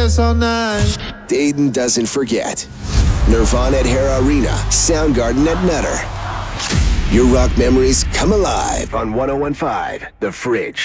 dance all night. Dayton doesn't forget. Nirvana at Hara Arena, Soundgarden at Nutter. Your rock memories come alive on 101.5 The Fridge.